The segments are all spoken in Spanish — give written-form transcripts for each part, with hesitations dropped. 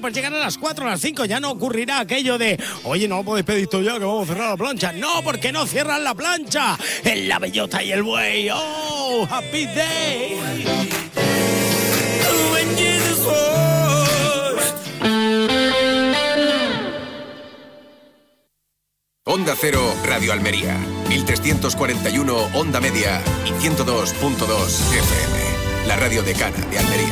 pues llegan a las 4 o las 5. Ya no ocurrirá aquello de, oye, no podéis pedir esto ya que vamos a cerrar la plancha. No, porque no cierran la plancha. En la bellota y el buey. ¡Oh, happy day! Onda Cero, Radio Almería, 1341 Onda Media y 102.2 FM, la radio decana de Almería.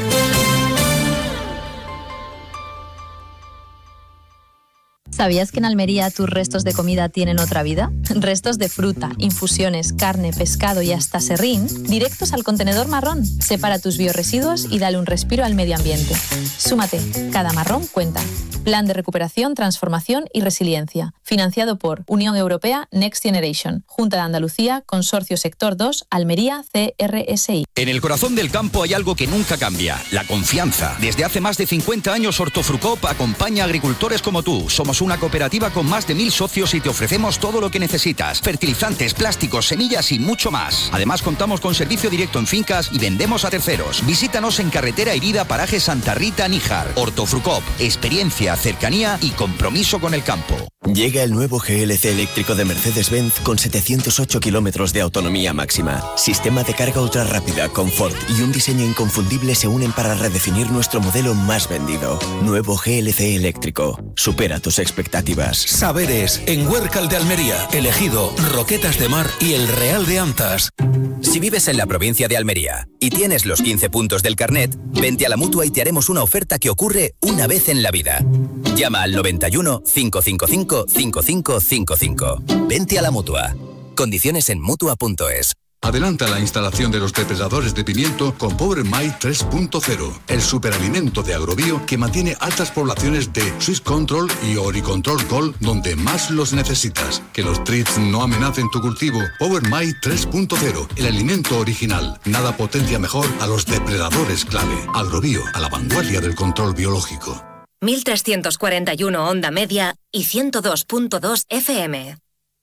¿Sabías que en Almería tus restos de comida tienen otra vida? Restos de fruta, infusiones, carne, pescado y hasta serrín, directos al contenedor marrón. Separa tus biorresiduos y dale un respiro al medio ambiente. Súmate, cada marrón cuenta. Plan de recuperación, transformación y resiliencia. Financiado por Unión Europea Next Generation, Junta de Andalucía, Consorcio Sector 2, Almería, CRSI. En el corazón del campo hay algo que nunca cambia, la confianza. Desde hace más de 50 años Hortofrucop acompaña a agricultores como tú. Somos una cooperativa con más de 1.000 socios y te ofrecemos todo lo que necesitas. Fertilizantes, plásticos, semillas y mucho más. Además contamos con servicio directo en fincas y vendemos a terceros. Visítanos en Carretera Herida, Paraje Santa Rita, Níjar. Hortofrucop, experiencia, cercanía y compromiso con el campo. Llega el nuevo GLC eléctrico de Mercedes-Benz con 708 kilómetros de autonomía máxima. Sistema de carga ultra rápida, confort y un diseño inconfundible se unen para redefinir nuestro modelo más vendido. Nuevo GLC eléctrico. Supera tus expectativas. Saberes en Huércal de Almería, Elegido, Roquetas de Mar y El Real de Antas. Si vives en la provincia de Almería y tienes los 15 puntos del carnet, vente a la Mutua y te haremos una oferta que ocurre una vez en la vida. Llama al 91 555 5555. Vente a la Mutua. Condiciones en Mutua.es. Adelanta la instalación de los depredadores de pimiento con Power My 3.0, el superalimento de Agrobio que mantiene altas poblaciones de Swiss Control y Oricontrol Gold donde más los necesitas. Que los treats no amenacen tu cultivo. Power My 3.0, el alimento original. Nada potencia mejor a los depredadores clave. Agrobio, a la vanguardia del control biológico. 1341 Onda Media y 102.2 FM.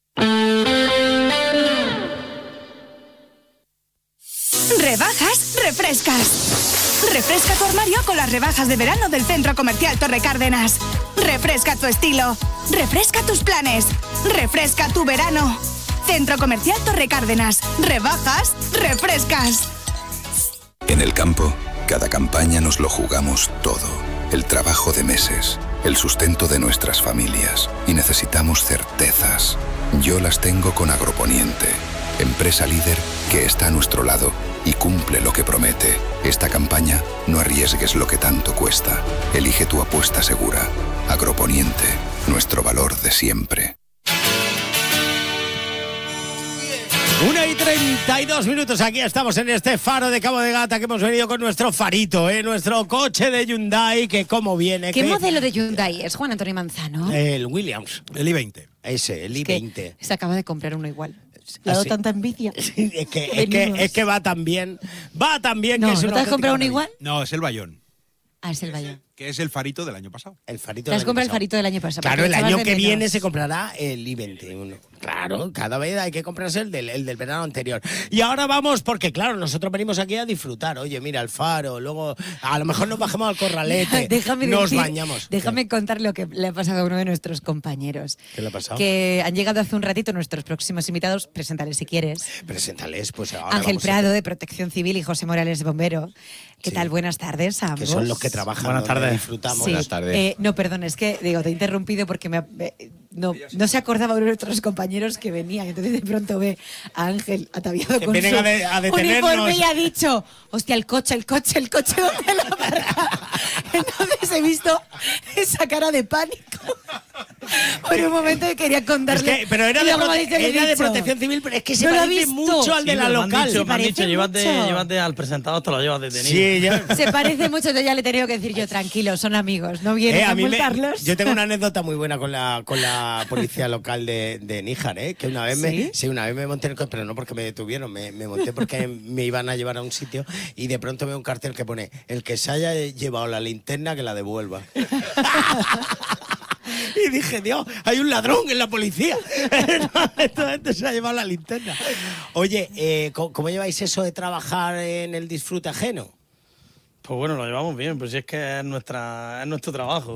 Rebajas, refrescas. Refresca tu armario con las rebajas de verano del Centro Comercial Torre Cárdenas. Refresca tu estilo. Refresca tus planes. Refresca tu verano. Centro Comercial Torre Cárdenas. Rebajas, refrescas. En el campo, cada campaña nos lo jugamos todo. El trabajo de meses, el sustento de nuestras familias. Y necesitamos certezas. Yo las tengo con Agroponiente, empresa líder que está a nuestro lado y cumple lo que promete. Esta campaña, no arriesgues lo que tanto cuesta. Elige tu apuesta segura. Agroponiente, nuestro valor de siempre. 1:32. Aquí estamos en este faro de Cabo de Gata que hemos venido con nuestro farito, nuestro coche de Hyundai, que cómo viene. ¿Qué modelo de Hyundai es, Juan Antonio Manzano? El Williams. El i20. Ese, el i20. Se acaba de comprar uno igual. Le ha dado tanta envidia. Sí, es que va tan bien. Va tan bien no, que es ¿no te has comprado uno igual? No, es el Bayón. Ah, es el Bayón. Que es el farito del año pasado. El farito Te has comprado el farito del año pasado. Claro, el año que viene se comprará el i21. Claro, cada vez hay que comprarse el del verano anterior. Y ahora vamos, porque claro, nosotros venimos aquí a disfrutar. Oye, mira, el faro, luego a lo mejor nos bajamos al corralete, bañamos. Déjame contar lo que le ha pasado a uno de nuestros compañeros. ¿Qué le ha pasado? Que han llegado hace un ratito nuestros próximos invitados. Preséntales si quieres. Preséntales, pues ahora Ángel Prado, de Protección Civil, y José Morales, de Bombero. ¿Qué tal? Buenas tardes a ambos. Que son los que trabajan. Buenas tardes. Disfrutamos. Sí. Buenas tardes. No, perdón, es que digo, te he interrumpido porque no se acordaba uno de nuestros compañeros que venían. Entonces de pronto ve a Ángel ataviado con su uniforme y ha dicho, hostia, el coche, ¿dónde lo aparca? Entonces he visto esa cara de pánico. Por un momento quería contarle. Pero era de Protección Civil, pero es que se parece mucho al de la local. Me han dicho, llévate al presentador, te lo llevas detenido. Sí, ya. Se parece mucho, entonces ya le he tenido que decir yo, tranquilo, son amigos, no vienen a multarlos. Yo tengo una anécdota muy buena con la policía local de Níjar, que una vez me monté en el coche, pero no porque me detuvieron, me monté porque me iban a llevar a un sitio y de pronto veo un cartel que pone: el que se haya llevado la linterna que la devuelva. Y dije, Dios, hay un ladrón en la policía. Esta gente se ha llevado la linterna. Oye, ¿cómo lleváis eso de trabajar en el disfrute ajeno? Pues bueno, lo llevamos bien, pues si es que es nuestro trabajo.